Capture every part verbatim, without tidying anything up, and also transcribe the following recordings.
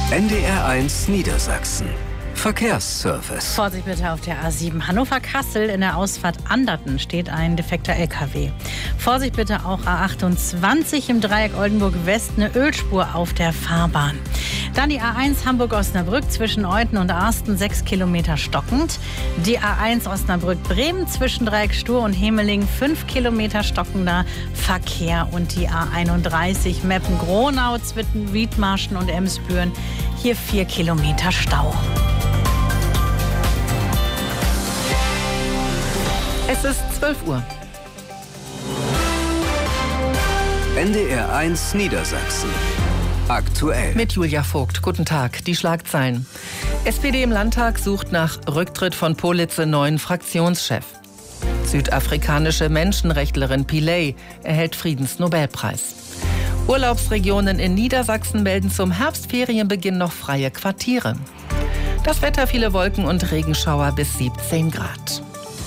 N D R eins Niedersachsen. Verkehrsservice. Vorsicht bitte auf der A sieben Hannover-Kassel. In der Ausfahrt Anderten steht ein defekter L K W. Vorsicht bitte auch A achtundzwanzig im Dreieck Oldenburg-West, eine Ölspur auf der Fahrbahn. Dann die A eins Hamburg-Osnabrück zwischen Euthen und Arsten, sechs Kilometer stockend. Die A eins Osnabrück-Bremen zwischen Dreieck Stur und Hemeling, fünf Kilometer stockender Verkehr. Und die A einunddreißig Meppen-Gronau zwischen Wiedmarschen und Emsbüren, hier vier Kilometer Stau. Es ist zwölf Uhr. N D R eins Niedersachsen. Aktuell. Mit Julia Vogt. Guten Tag. Die Schlagzeilen. S P D im Landtag sucht nach Rücktritt von Politze neuen Fraktionschef. Südafrikanische Menschenrechtlerin Pillay erhält Friedensnobelpreis. Urlaubsregionen in Niedersachsen melden zum Herbstferienbeginn noch freie Quartiere. Das Wetter, viele Wolken und Regenschauer bis siebzehn Grad.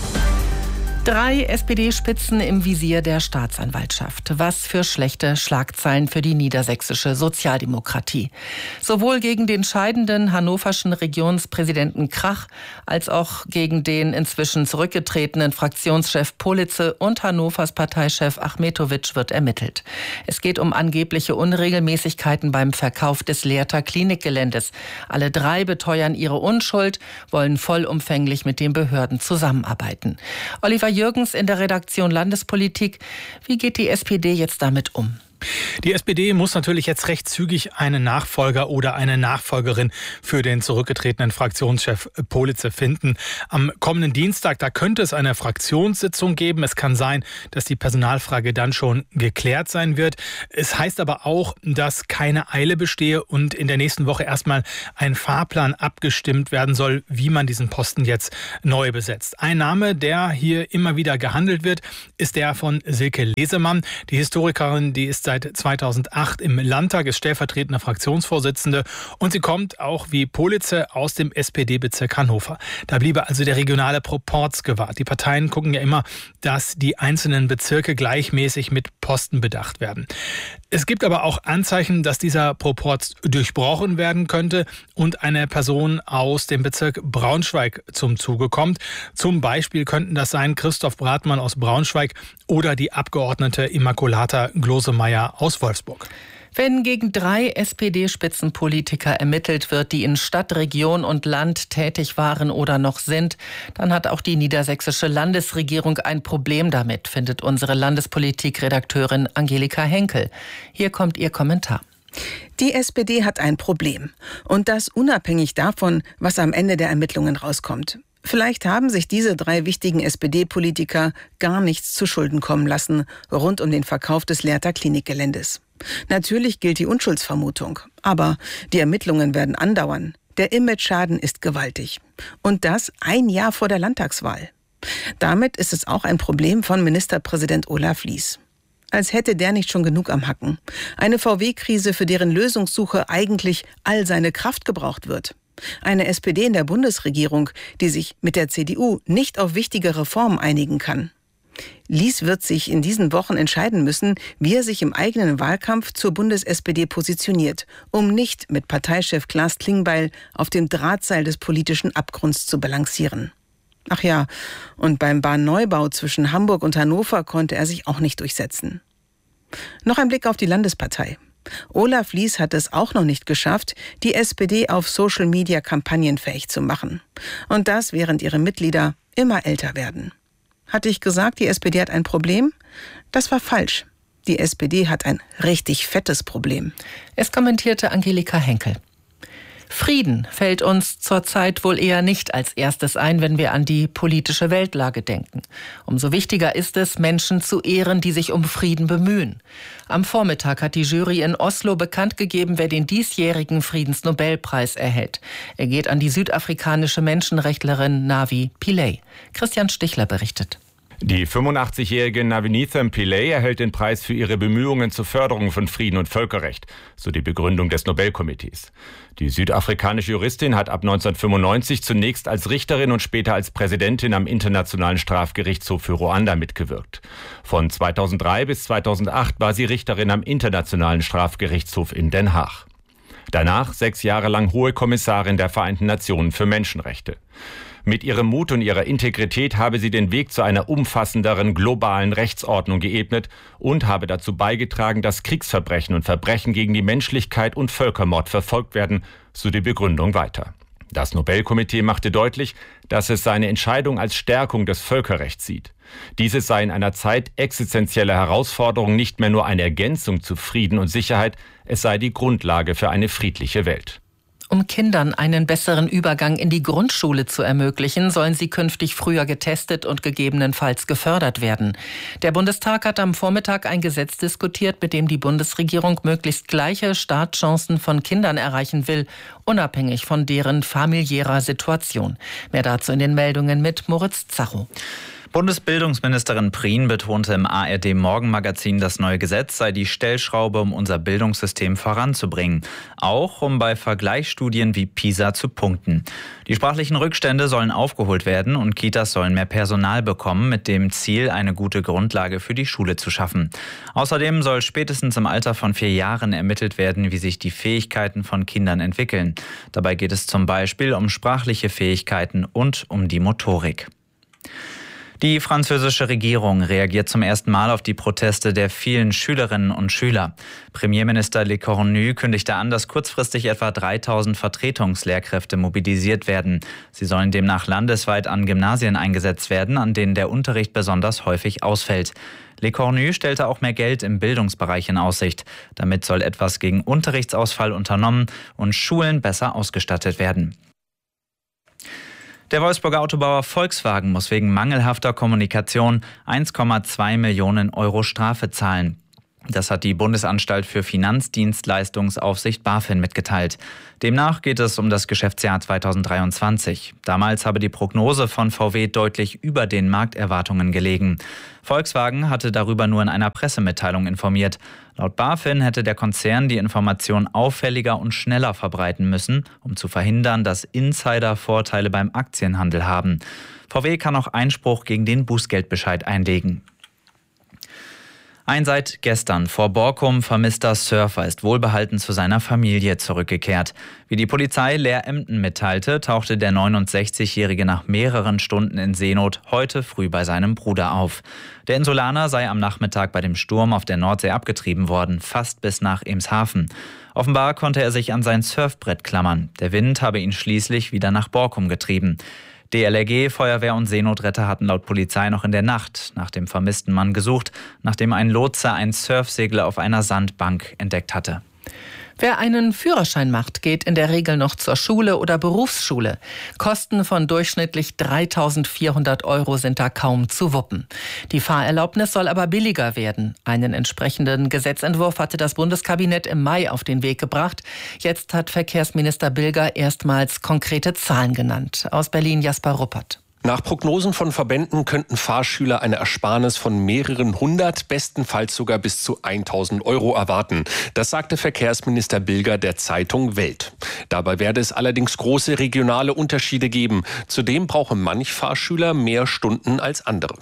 Drei S P D-Spitzen im Visier der Staatsanwaltschaft. Was für schlechte Schlagzeilen für die niedersächsische Sozialdemokratie. Sowohl gegen den scheidenden hannoverschen Regionspräsidenten Krach als auch gegen den inzwischen zurückgetretenen Fraktionschef Politze und Hannovers Parteichef Achmetowitsch wird ermittelt. Es geht um angebliche Unregelmäßigkeiten beim Verkauf des Lehrter Klinikgeländes. Alle drei beteuern ihre Unschuld, wollen vollumfänglich mit den Behörden zusammenarbeiten. Oliver Jürgens in der Redaktion Landespolitik. Wie geht die S P D jetzt damit um? Die S P D muss natürlich jetzt recht zügig einen Nachfolger oder eine Nachfolgerin für den zurückgetretenen Fraktionschef Politze finden. Am kommenden Dienstag, da könnte es eine Fraktionssitzung geben. Es kann sein, dass die Personalfrage dann schon geklärt sein wird. Es heißt aber auch, dass keine Eile bestehe und in der nächsten Woche erstmal ein Fahrplan abgestimmt werden soll, wie man diesen Posten jetzt neu besetzt. Ein Name, der hier immer wieder gehandelt wird, ist der von Silke Lesemann. Die Historikerin, die ist seit zweitausendacht im Landtag, ist stellvertretende Fraktionsvorsitzende und sie kommt auch wie Politze aus dem S P D-Bezirk Hannover. Da bliebe also der regionale Proporz gewahrt. Die Parteien gucken ja immer, dass die einzelnen Bezirke gleichmäßig mit Posten bedacht werden. Es gibt aber auch Anzeichen, dass dieser Proporz durchbrochen werden könnte und eine Person aus dem Bezirk Braunschweig zum Zuge kommt. Zum Beispiel könnten das sein Christoph Bratmann aus Braunschweig oder die Abgeordnete Immaculata Glosemeyer aus Wolfsburg. Wenn gegen drei S P D-Spitzenpolitiker ermittelt wird, die in Stadt, Region und Land tätig waren oder noch sind, dann hat auch die niedersächsische Landesregierung ein Problem damit, findet unsere Landespolitik-Redakteurin Angelika Henkel. Hier kommt ihr Kommentar. Die S P D hat ein Problem. Und das unabhängig davon, was am Ende der Ermittlungen rauskommt. Vielleicht haben sich diese drei wichtigen S P D-Politiker gar nichts zu Schulden kommen lassen rund um den Verkauf des Lehrter Klinikgeländes. Natürlich gilt die Unschuldsvermutung, aber die Ermittlungen werden andauern. Der Imageschaden ist gewaltig. Und das ein Jahr vor der Landtagswahl. Damit ist es auch ein Problem von Ministerpräsident Olaf Lies. Als hätte der nicht schon genug am Hacken. Eine V W-Krise, für deren Lösungssuche eigentlich all seine Kraft gebraucht wird. Eine S P D in der Bundesregierung, die sich mit der C D U nicht auf wichtige Reformen einigen kann. Lies wird sich in diesen Wochen entscheiden müssen, wie er sich im eigenen Wahlkampf zur Bundes-S P D positioniert, um nicht mit Parteichef Klaas Klingbeil auf dem Drahtseil des politischen Abgrunds zu balancieren. Ach ja, und beim Bahnneubau zwischen Hamburg und Hannover konnte er sich auch nicht durchsetzen. Noch ein Blick auf die Landespartei. Olaf Lies hat es auch noch nicht geschafft, die S P D auf Social Media kampagnenfähig zu machen. Und das, während ihre Mitglieder immer älter werden. Hatte ich gesagt, die S P D hat ein Problem? Das war falsch. Die S P D hat ein richtig fettes Problem. Es kommentierte Angelika Henkel. Frieden fällt uns zurzeit wohl eher nicht als erstes ein, wenn wir an die politische Weltlage denken. Umso wichtiger ist es, Menschen zu ehren, die sich um Frieden bemühen. Am Vormittag hat die Jury in Oslo bekannt gegeben, wer den diesjährigen Friedensnobelpreis erhält. Er geht an die südafrikanische Menschenrechtlerin Navi Pillay. Christian Stichler berichtet. Die fünfundachtzigjährige Navinithem Pillay erhält den Preis für ihre Bemühungen zur Förderung von Frieden und Völkerrecht, so die Begründung des Nobelkomitees. Die südafrikanische Juristin hat ab neunzehnhundertfünfundneunzig zunächst als Richterin und später als Präsidentin am Internationalen Strafgerichtshof für Ruanda mitgewirkt. Von zweitausenddrei bis zweitausendacht war sie Richterin am Internationalen Strafgerichtshof in Den Haag. Danach sechs Jahre lang Hohe Kommissarin der Vereinten Nationen für Menschenrechte. Mit ihrem Mut und ihrer Integrität habe sie den Weg zu einer umfassenderen globalen Rechtsordnung geebnet und habe dazu beigetragen, dass Kriegsverbrechen und Verbrechen gegen die Menschlichkeit und Völkermord verfolgt werden, so die Begründung weiter. Das Nobelkomitee machte deutlich, dass es seine Entscheidung als Stärkung des Völkerrechts sieht. Dieses sei in einer Zeit existenzieller Herausforderungen nicht mehr nur eine Ergänzung zu Frieden und Sicherheit, es sei die Grundlage für eine friedliche Welt. Um Kindern einen besseren Übergang in die Grundschule zu ermöglichen, sollen sie künftig früher getestet und gegebenenfalls gefördert werden. Der Bundestag hat am Vormittag ein Gesetz diskutiert, mit dem die Bundesregierung möglichst gleiche Startchancen von Kindern erreichen will, unabhängig von deren familiärer Situation. Mehr dazu in den Meldungen mit Moritz Zacho. Bundesbildungsministerin Prien betonte im A R D-Morgenmagazin, das neue Gesetz sei die Stellschraube, um unser Bildungssystem voranzubringen. Auch um bei Vergleichsstudien wie PISA zu punkten. Die sprachlichen Rückstände sollen aufgeholt werden und Kitas sollen mehr Personal bekommen, mit dem Ziel, eine gute Grundlage für die Schule zu schaffen. Außerdem soll spätestens im Alter von vier Jahren ermittelt werden, wie sich die Fähigkeiten von Kindern entwickeln. Dabei geht es zum Beispiel um sprachliche Fähigkeiten und um die Motorik. Die französische Regierung reagiert zum ersten Mal auf die Proteste der vielen Schülerinnen und Schüler. Premierminister Lecornu kündigte an, dass kurzfristig etwa dreitausend Vertretungslehrkräfte mobilisiert werden. Sie sollen demnach landesweit an Gymnasien eingesetzt werden, an denen der Unterricht besonders häufig ausfällt. Lecornu stellte auch mehr Geld im Bildungsbereich in Aussicht. Damit soll etwas gegen Unterrichtsausfall unternommen und Schulen besser ausgestattet werden. Der Wolfsburger Autobauer Volkswagen muss wegen mangelhafter Kommunikation eins Komma zwei Millionen Euro Strafe zahlen. Das hat die Bundesanstalt für Finanzdienstleistungsaufsicht BaFin mitgeteilt. Demnach geht es um das Geschäftsjahr zweitausenddreiundzwanzig. Damals habe die Prognose von V W deutlich über den Markterwartungen gelegen. Volkswagen hatte darüber nur in einer Pressemitteilung informiert. Laut BaFin hätte der Konzern die Information auffälliger und schneller verbreiten müssen, um zu verhindern, dass Insider Vorteile beim Aktienhandel haben. V W kann auch Einspruch gegen den Bußgeldbescheid einlegen. Ein seit gestern vor Borkum vermisster Surfer ist wohlbehalten zu seiner Familie zurückgekehrt. Wie die Polizei Leer-Emden mitteilte, tauchte der neunundsechzigjährige nach mehreren Stunden in Seenot heute früh bei seinem Bruder auf. Der Insulaner sei am Nachmittag bei dem Sturm auf der Nordsee abgetrieben worden, fast bis nach Emshaven. Offenbar konnte er sich an sein Surfbrett klammern. Der Wind habe ihn schließlich wieder nach Borkum getrieben. D L R G, Feuerwehr und Seenotretter hatten laut Polizei noch in der Nacht nach dem vermissten Mann gesucht, nachdem ein Lotse ein Surfsegel auf einer Sandbank entdeckt hatte. Wer einen Führerschein macht, geht in der Regel noch zur Schule oder Berufsschule. Kosten von durchschnittlich dreitausendvierhundert Euro sind da kaum zu wuppen. Die Fahrerlaubnis soll aber billiger werden. Einen entsprechenden Gesetzentwurf hatte das Bundeskabinett im Mai auf den Weg gebracht. Jetzt hat Verkehrsminister Bilger erstmals konkrete Zahlen genannt. Aus Berlin Jasper Ruppert. Nach Prognosen von Verbänden könnten Fahrschüler eine Ersparnis von mehreren hundert, bestenfalls sogar bis zu tausend Euro erwarten. Das sagte Verkehrsminister Bilger der Zeitung Welt. Dabei werde es allerdings große regionale Unterschiede geben. Zudem brauche manch Fahrschüler mehr Stunden als andere.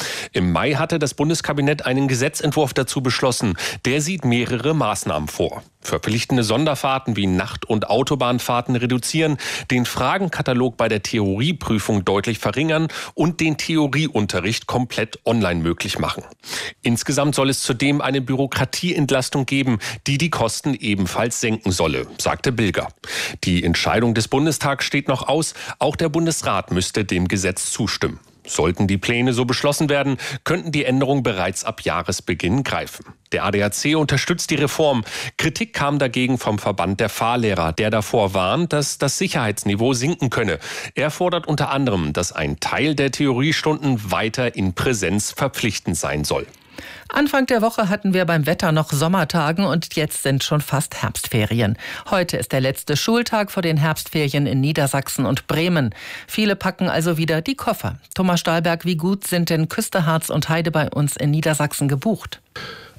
Im Mai hatte das Bundeskabinett einen Gesetzentwurf dazu beschlossen. Der sieht mehrere Maßnahmen vor. Verpflichtende Sonderfahrten wie Nacht- und Autobahnfahrten reduzieren, den Fragenkatalog bei der Theorieprüfung deutlich verringern und den Theorieunterricht komplett online möglich machen. Insgesamt soll es zudem eine Bürokratieentlastung geben, die die Kosten ebenfalls senken solle, sagte Bilger. Die Entscheidung des Bundestags steht noch aus. Auch der Bundesrat müsste dem Gesetz zustimmen. Sollten die Pläne so beschlossen werden, könnten die Änderungen bereits ab Jahresbeginn greifen. Der A D A C unterstützt die Reform. Kritik kam dagegen vom Verband der Fahrlehrer, der davor warnt, dass das Sicherheitsniveau sinken könne. Er fordert unter anderem, dass ein Teil der Theoriestunden weiter in Präsenz verpflichtend sein soll. Anfang der Woche hatten wir beim Wetter noch Sommertagen und jetzt sind schon fast Herbstferien. Heute ist der letzte Schultag vor den Herbstferien in Niedersachsen und Bremen. Viele packen also wieder die Koffer. Thomas Stahlberg, wie gut sind denn Küste, Harz und Heide bei uns in Niedersachsen gebucht?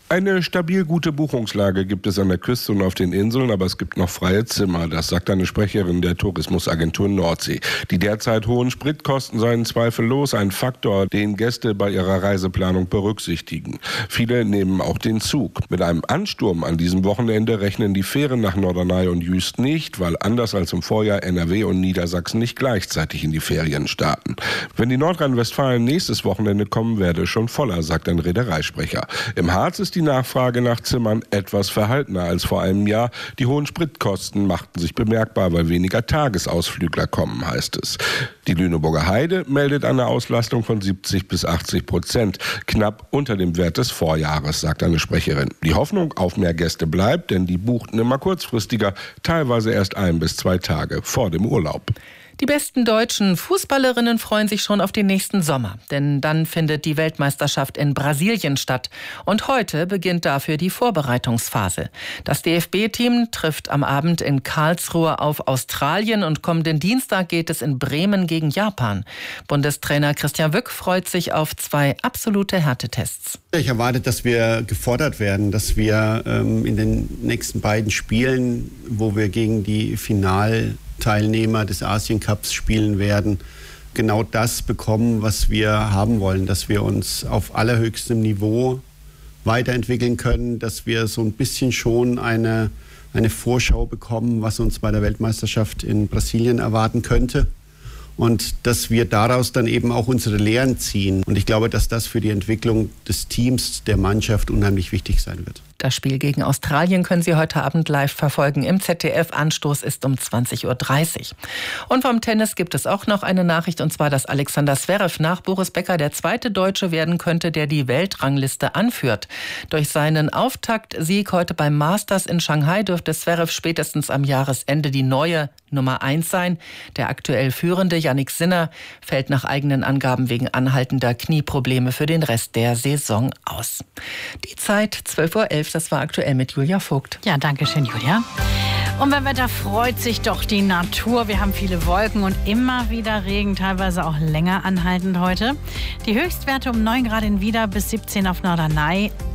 Eine stabil gute Buchungslage gibt es an der Küste und auf den Inseln, aber es gibt noch freie Zimmer. Das sagt eine Sprecherin der Tourismusagentur Nordsee. Die derzeit hohen Spritkosten seien zweifellos ein Faktor, den Gäste bei ihrer Reiseplanung berücksichtigen. Viele nehmen auch den Zug. Mit einem Ansturm an diesem Wochenende rechnen die Fähren nach Norderney und Jüst nicht, weil anders als im Vorjahr N R W und Niedersachsen nicht gleichzeitig in die Ferien starten. Wenn die Nordrhein-Westfalen nächstes Wochenende kommen, werde es schon voller, sagt ein Reedereisprecher. Im Harz ist die Nachfrage nach Zimmern etwas verhaltener als vor einem Jahr. Die hohen Spritkosten machten sich bemerkbar, weil weniger Tagesausflügler kommen, heißt es. Die Lüneburger Heide meldet eine Auslastung von siebzig bis achtzig Prozent, knapp unter dem Wert des Vorjahres, sagt eine Sprecherin. Die Hoffnung auf mehr Gäste bleibt, denn die buchten immer kurzfristiger, teilweise erst ein bis zwei Tage vor dem Urlaub. Die besten deutschen Fußballerinnen freuen sich schon auf den nächsten Sommer, denn dann findet die Weltmeisterschaft in Brasilien statt. Und heute beginnt dafür die Vorbereitungsphase. Das D F B-Team trifft am Abend in Karlsruhe auf Australien und kommenden Dienstag geht es in Bremen gegen Japan. Bundestrainer Christian Wück freut sich auf zwei absolute Härtetests. Ich erwarte, dass wir gefordert werden, dass wir ähm, in den nächsten beiden Spielen, wo wir gegen die Finalteilnehmer des Asien Cups spielen werden, genau das bekommen, was wir haben wollen, dass wir uns auf allerhöchstem Niveau weiterentwickeln können, dass wir so ein bisschen schon eine, eine Vorschau bekommen, was uns bei der Weltmeisterschaft in Brasilien erwarten könnte. Und dass wir daraus dann eben auch unsere Lehren ziehen. Und ich glaube, dass das für die Entwicklung des Teams, der Mannschaft unheimlich wichtig sein wird. Das Spiel gegen Australien können Sie heute Abend live verfolgen im Z D F. Anstoß ist um zwanzig Uhr dreißig. Und vom Tennis gibt es auch noch eine Nachricht, und zwar, dass Alexander Zverev nach Boris Becker der zweite Deutsche werden könnte, der die Weltrangliste anführt. Durch seinen Auftaktsieg heute beim Masters in Shanghai dürfte Zverev spätestens am Jahresende die neue Nummer eins sein. Der aktuell führende Jannik Sinner fällt nach eigenen Angaben wegen anhaltender Knieprobleme für den Rest der Saison aus. Die Zeit zwölf Uhr elf, das war aktuell mit Julia Vogt. Ja, danke schön, Julia. Und beim Wetter freut sich doch die Natur. Wir haben viele Wolken und immer wieder Regen, teilweise auch länger anhaltend heute. Die Höchstwerte um neun Grad in Wieder bis siebzehn auf Norderney.